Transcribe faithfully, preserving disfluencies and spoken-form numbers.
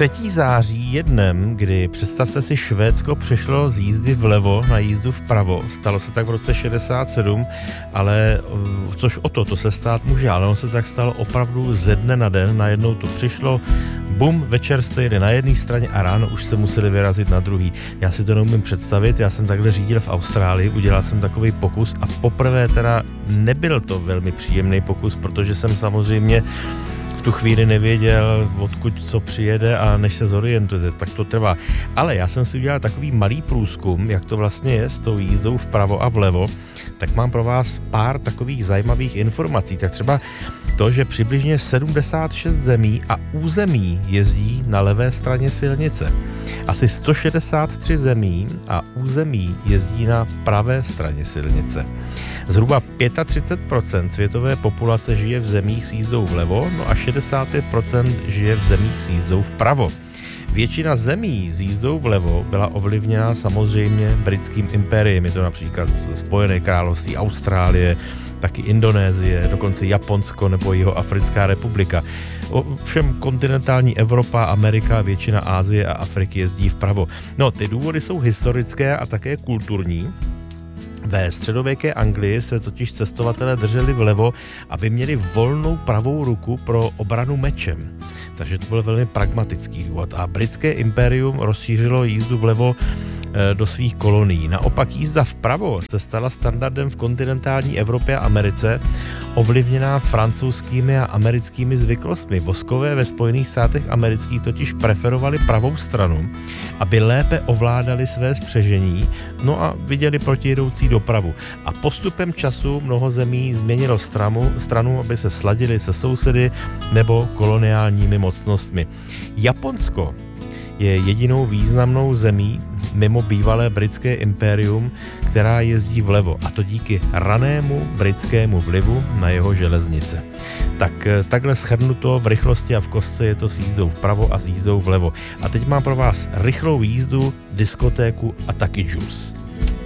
třetího září je dnem, kdy, představte si, Švédsko přešlo z jízdy vlevo na jízdu vpravo. Stalo se tak v roce šedesát sedm, ale což o to, to se stát může, ale ono se tak stalo opravdu ze dne na den. Najednou to přišlo, bum, večer jste jeli na jedné straně a ráno už se museli vyrazit na druhý. Já si to neumím představit, já jsem takhle řídil v Austrálii, udělal jsem takový pokus a poprvé teda nebyl to velmi příjemný pokus, protože jsem samozřejmě v tu chvíli nevěděl, odkud co přijede a než se zorientujete, tak to trvá. Ale já jsem si udělal takový malý průzkum, jak to vlastně je s tou jízdou vpravo a vlevo, tak mám pro vás pár takových zajímavých informací. Tak třeba to, že přibližně sedmdesát šest zemí a území jezdí na levé straně silnice. Asi sto šedesát tři zemí a území jezdí na pravé straně silnice. Zhruba třicet pět procent světové populace žije v zemích s jízdou vlevo, no a šedesát pět procent žije v zemích s jízdou vpravo. Většina zemí s jízdou vlevo byla ovlivněna samozřejmě britským impériem, je to například Spojené království, Austrálie, taky Indonésie, dokonce Japonsko nebo Jihoafrická republika. Všem kontinentální Evropa, Amerika, většina Asie a Afriky jezdí vpravo. No, ty důvody jsou historické a také kulturní. Ve středověké Anglii se totiž cestovatelé drželi vlevo, aby měli volnou pravou ruku pro obranu mečem. Takže to byl velmi pragmatický důvod. A britské impérium rozšířilo jízdu vlevo do svých kolonií. Naopak jízda vpravo se stala standardem v kontinentální Evropě a Americe, ovlivněná francouzskými a americkými zvyklostmi. Voskové ve Spojených státech amerických totiž preferovali pravou stranu, aby lépe ovládali své spřežení, no a viděli protijedoucí dopravu. A postupem času mnoho zemí změnilo stranu, stranu, aby se sladili se sousedy nebo koloniálními mocnostmi. Japonsko je jedinou významnou zemí mimo bývalé britské impérium, která jezdí vlevo, a to díky ranému britskému vlivu na jeho železnice. Tak takhle shrnuto v rychlosti a v kostce je to s jízdou vpravo a s jízdou vlevo. A teď mám pro vás rychlou jízdu, diskotéku a taky džus.